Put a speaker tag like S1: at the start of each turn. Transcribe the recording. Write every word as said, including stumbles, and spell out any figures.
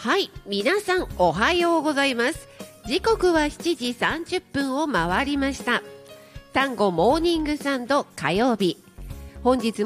S1: はい、皆さんおはようございます。時刻はしちじさんじゅっぷんを回りました。単語モーニングサンド火曜日。本日